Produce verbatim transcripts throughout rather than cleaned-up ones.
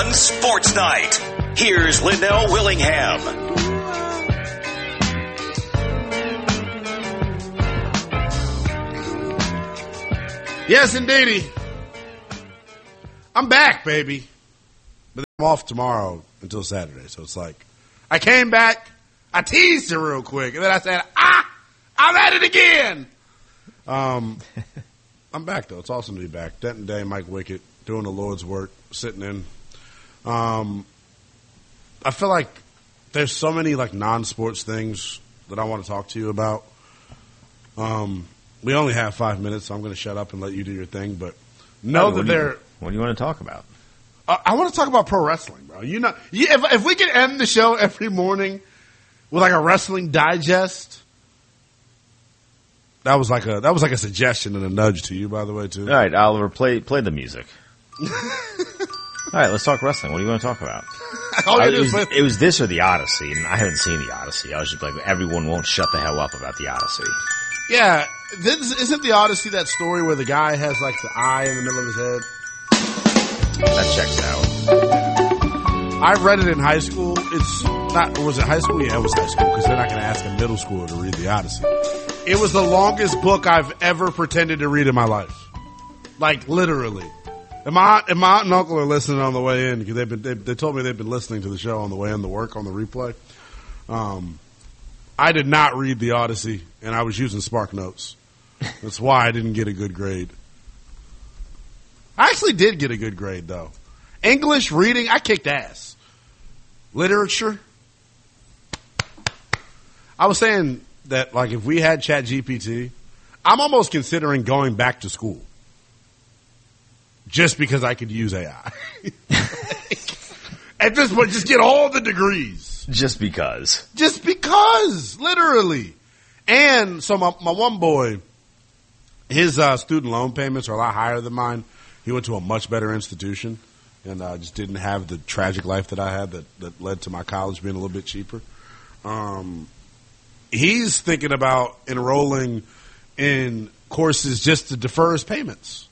Sports Night. Here's Linnell Willingham. Yes, indeedy. I'm back, baby. But I'm off tomorrow until Saturday. So it's like, I came back, I teased it real quick, and then I said, ah, I'm at it again. Um, I'm back, though. It's awesome to be back. Denton Day, Mike Wickett, doing the Lord's work, sitting in. Um, I feel like there's so many like non-sports things that I want to talk to you about. Um, we only have five minutes, so I'm going to shut up and let you do your thing. But know what that do they're. You, what do you want to talk about? Uh, I want to talk about pro wrestling, bro. You know, you, if if we could end the show every morning with like a wrestling digest. That was like a that was like a suggestion and a nudge to you, by the way, too. All right, Oliver, play play the music. All right, let's talk wrestling. What do you want to talk about? All I, you it, do was, is play- it was this or the Odyssey, and I haven't seen the Odyssey. I was just like, everyone won't shut the hell up about the Odyssey. Yeah, this, isn't the Odyssey that story where the guy has like the eye in the middle of his head? That checks out. I read it in high school. It's not. Was it high school? Yeah, it was high school because they're not going to ask a middle schooler to read the Odyssey. It was the longest book I've ever pretended to read in my life. Like literally. And my, and my aunt and uncle are listening on the way in because they've been, they, they told me they've been listening to the show on the way in to work on the replay. Um, I did not read the Odyssey, and I was using Spark Notes. That's why I didn't get a good grade. I actually did get a good grade, though. English reading, I kicked ass. Literature, I was saying that, like, if we had ChatGPT, I'm almost considering going back to school. Just because I could use A I. At this point, just get all the degrees. Just because. Just because, literally. And so my, my one boy, his uh, student loan payments are a lot higher than mine. He went to a much better institution and uh, just didn't have the tragic life that I had that, that led to my college being a little bit cheaper. Um, he's thinking about enrolling in courses just to defer his payments.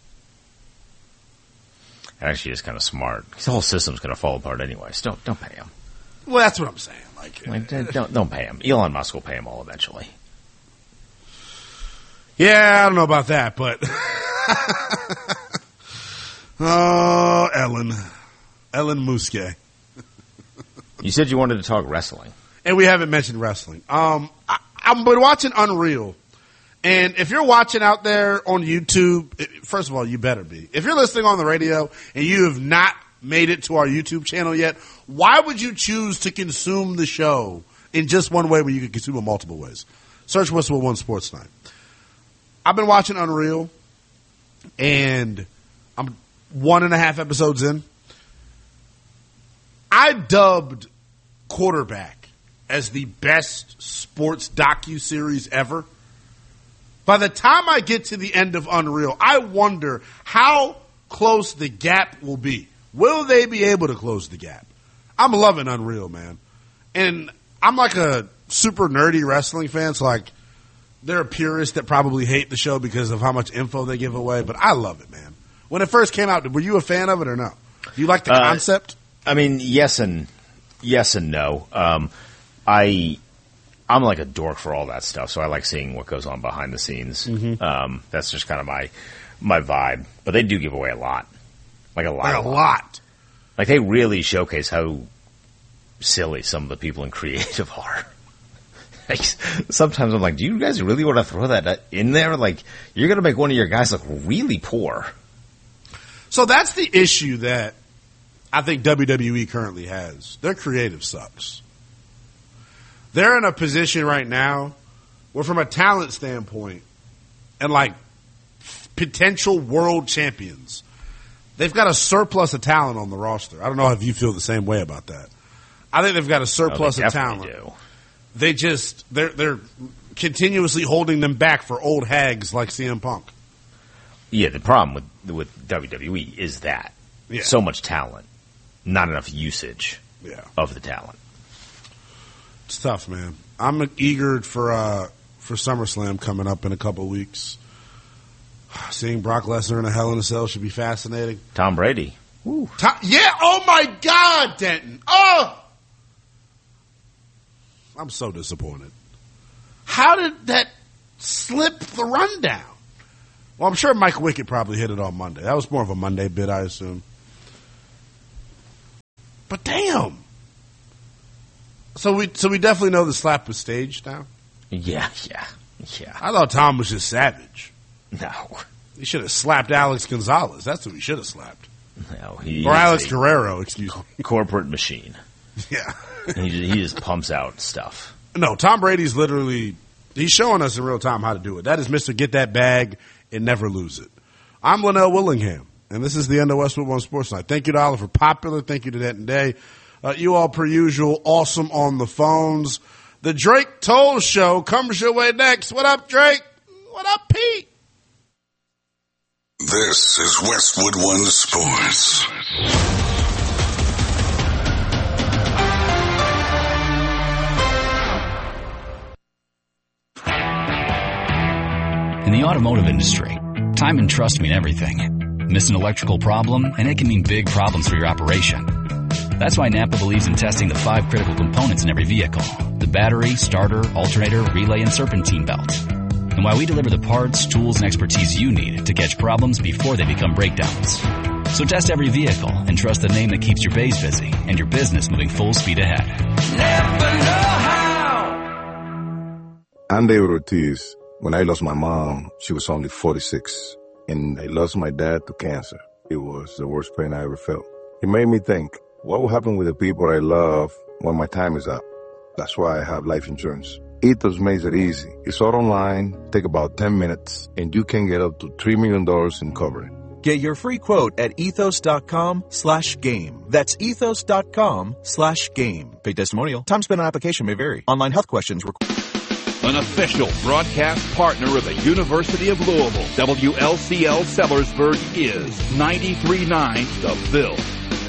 Actually, it's kind of smart. The whole system's going to fall apart anyway, so don't, don't pay him. Well, that's what I'm saying. Like, like don't, don't pay him. Elon Musk will pay him all eventually. Yeah, I don't know about that, but oh, Ellen, Ellen Muske. You said you wanted to talk wrestling, and we haven't mentioned wrestling. Um, I, I've been watching Unreal. And if you're watching out there on YouTube, first of all, you better be. If you're listening on the radio and you have not made it to our YouTube channel yet, why would you choose to consume the show in just one way when you can consume it multiple ways? Search Whistle One Sports Night. I've been watching Unreal, and I'm one and a half episodes in. I dubbed Quarterback as the best sports docuseries ever. By the time I get to the end of Unreal, I wonder how close the gap will be. Will they be able to close the gap? I'm loving Unreal, man. And I'm like a super nerdy wrestling fan, so like there are purists that probably hate the show because of how much info they give away, but I love it, man. When it first came out, were you a fan of it or no? Do you like the uh, concept? I mean, yes and yes and no. Um, I... I'm like a dork for all that stuff, so I like seeing what goes on behind the scenes. Mm-hmm. Um, that's just kind of my my vibe. But they do give away a lot, like a lot, like a lot. Like they really showcase how silly some of the people in creative are. Like, sometimes I'm like, do you guys really want to throw that in there? Like, you're going to make one of your guys look really poor. So that's the issue that I think W W E currently has. Their creative sucks. They're in a position right now where, from a talent standpoint and like potential world champions, they've got a surplus of talent on the roster. I don't know if you feel the same way about that. I think they've got a surplus oh, of talent. Do. They just they're they're continuously holding them back for old hags like C M Punk. Yeah, the problem with with W W E is that yeah. so much talent, not enough usage yeah. of the talent. It's tough, man. I'm eager for uh, for SummerSlam coming up in a couple weeks. Seeing Brock Lesnar in a Hell in a Cell should be fascinating. Tom Brady Tom, yeah, oh my God, Denton. Oh! I'm so disappointed. How did that slip the rundown? Well, I'm sure Mike Wickett probably hit it on Monday. That was more of a Monday bid, I assume. But damn. So we so we definitely know the slap was staged now? Yeah, yeah, yeah. I thought Tom was just savage. No. He should have slapped Alex Gonzalez. That's who he should have slapped. No, he or Alex Guerrero, excuse me. Corporate machine. Yeah. he, he just pumps out stuff. No, Tom Brady's literally, he's showing us in real time how to do it. That is Mister Get That Bag and Never Lose It. I'm Linnell Willingham, and this is the end of Westwood One Sports Night. Thank you to Oliver Popular. Thank you to Denton Day. Uh, you all, per usual, awesome on the phones. The Drake Toll Show comes your way next. What up, Drake? What up, Pete? This is Westwood One Sports. In the automotive industry, time and trust mean everything. Miss an electrical problem, and it can mean big problems for your operation. That's why Napa believes in testing the five critical components in every vehicle: the battery, starter, alternator, relay, and serpentine belt. And why we deliver the parts, tools, and expertise you need to catch problems before they become breakdowns. So test every vehicle and trust the name that keeps your bays busy and your business moving full speed ahead. Never know how. I'm David Ortiz. When I lost my mom, she was only forty-six, and I lost my dad to cancer. It was the worst pain I ever felt. It made me think, what will happen with the people I love when my time is up? That's why I have life insurance. Ethos makes it easy. It's all online, take about ten minutes, and you can get up to three million dollars in coverage. Get your free quote at ethos.com slash game. That's ethos.com slash game. Paid testimonial. Time spent on application may vary. Online health questions require. An official broadcast partner of the University of Louisville, W L C L Sellersburg is ninety-three point nine The Ville.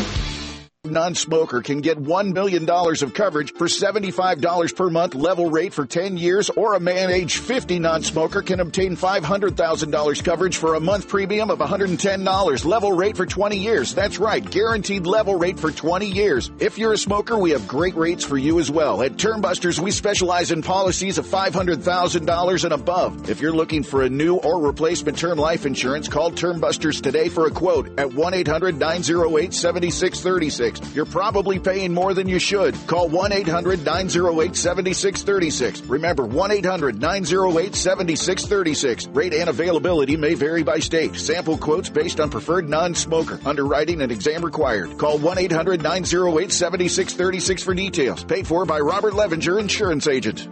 Non-smoker can get one million dollars of coverage for seventy-five dollars per month level rate for ten years, or a man age fifty non-smoker can obtain five hundred thousand dollars coverage for a month premium of one hundred ten dollars level rate for twenty years. That's right, guaranteed level rate for twenty years. If you're a smoker, we have great rates for you as well. At Termbusters, we specialize in policies of five hundred thousand dollars and above. If you're looking for a new or replacement term life insurance, call Termbusters today for a quote at one eight hundred nine oh eight seven six three six. You're probably paying more than you should. Call one eight hundred nine oh eight seven six three six. Remember, one eight hundred nine oh eight seven six three six. Rate and availability may vary by state. Sample quotes based on preferred non-smoker. Underwriting and exam required. Call one eight hundred nine oh eight seven six three six for details. Paid for by Robert Levenger, insurance agent.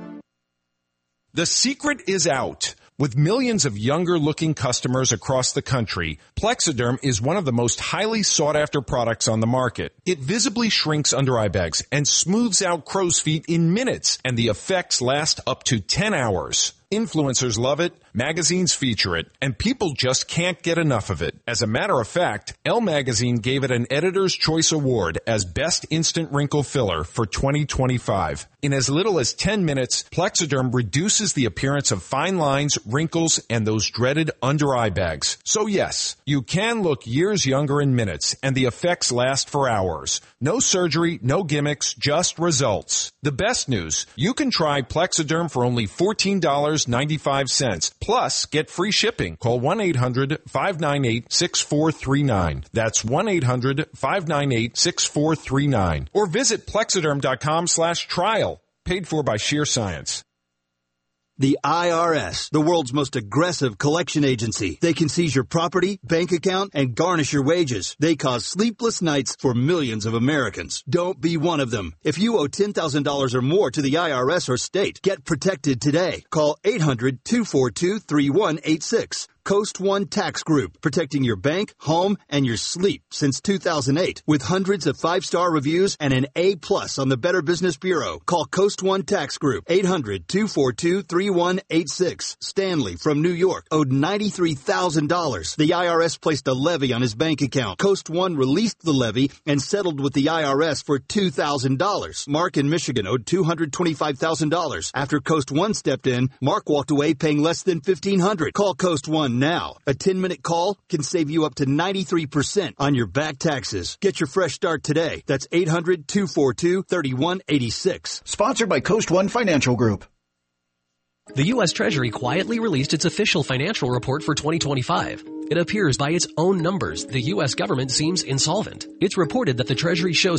The secret is out. With millions of younger-looking customers across the country, Plexiderm is one of the most highly sought-after products on the market. It visibly shrinks under-eye bags and smooths out crow's feet in minutes, and the effects last up to ten hours. Influencers love it, magazines feature it, and people just can't get enough of it. As a matter of fact, Elle Magazine gave it an Editor's Choice Award as Best Instant Wrinkle Filler for twenty twenty-five. In as little as ten minutes, Plexiderm reduces the appearance of fine lines, wrinkles, and those dreaded under-eye bags. So yes, you can look years younger in minutes, and the effects last for hours. No surgery, no gimmicks, just results. The best news, you can try Plexiderm for only fourteen dollars and ninety-five cents. Plus, get free shipping. Call one eight hundred five nine eight six four three nine. That's one eight hundred five nine eight six four three nine. Or visit plexiderm.com slash trial. Paid for by Sheer Science. The I R S, the world's most aggressive collection agency. They can seize your property, bank account, and garnish your wages. They cause sleepless nights for millions of Americans. Don't be one of them. If you owe ten thousand dollars or more to the I R S or state, get protected today. Call eight hundred two four two three one eight six. Coast One Tax Group, protecting your bank, home, and your sleep since two thousand eight. With hundreds of five-star reviews and an A plus on the Better Business Bureau. Call Coast One Tax Group, eight hundred two four two three one eight six. Stanley from New York owed ninety-three thousand dollars. The I R S placed a levy on his bank account. Coast One released the levy and settled with the I R S for two thousand dollars. Mark in Michigan owed two hundred twenty-five thousand dollars. After Coast One stepped in, Mark walked away paying less than fifteen hundred dollars. Call Coast One now. A ten-minute call can save you up to ninety-three percent on your back taxes. Get your fresh start today. That's eight hundred, two four two, three one eight six. Sponsored by Coast One Financial Group. The U S Treasury quietly released its official financial report for twenty twenty-five. It appears by its own numbers the U S government seems insolvent. It's reported that the Treasury shows